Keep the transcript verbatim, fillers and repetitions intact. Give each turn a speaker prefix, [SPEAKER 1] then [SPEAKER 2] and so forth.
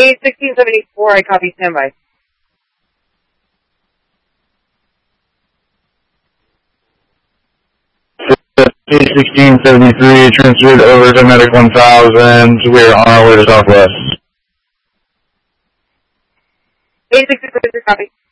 [SPEAKER 1] eight sixteen seventy-four, I copy, standby.
[SPEAKER 2] eight sixteen seventy-three, transferred over to Medic one thousand. We're on our way to Southwest.
[SPEAKER 1] eight sixteen seventy-three, copy.